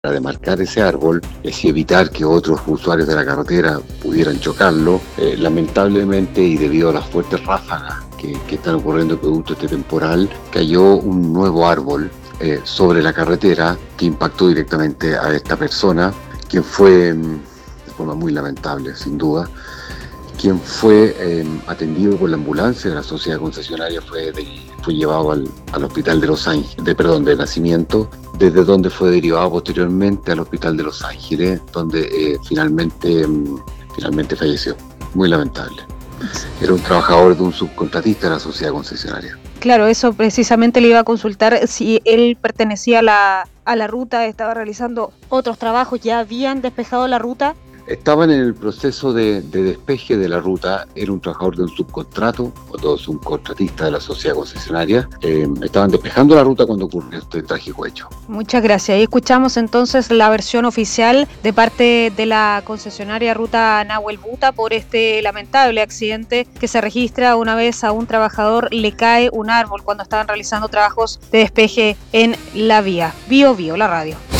de marcar ese árbol y evitar que otros usuarios de la carretera pudieran chocarlo. Lamentablemente, y debido a las fuertes ráfagas que están ocurriendo producto de este temporal, cayó un nuevo árbol sobre la carretera que impactó directamente a esta persona, quien fue, de forma muy lamentable sin duda, quien fue atendido por la ambulancia de la sociedad concesionaria, fue llevado al hospital de Los Ángeles, de Nacimiento, desde donde fue derivado posteriormente al hospital de Los Ángeles, donde finalmente falleció. Muy lamentable. Era un trabajador de un subcontratista de la sociedad concesionaria. Claro, eso precisamente le iba a consultar si él pertenecía a la ruta, estaba realizando otros trabajos, ya habían despejado la ruta. Estaban en el proceso de despeje de la ruta. Era un trabajador de un subcontrato o de un subcontratista de la sociedad concesionaria. Estaban despejando la ruta cuando ocurrió este trágico hecho. Muchas gracias. Y escuchamos entonces la versión oficial de parte de la concesionaria Ruta Nahuel Buta por este lamentable accidente que se registra una vez a un trabajador le cae un árbol cuando estaban realizando trabajos de despeje en la vía. Bio, la radio.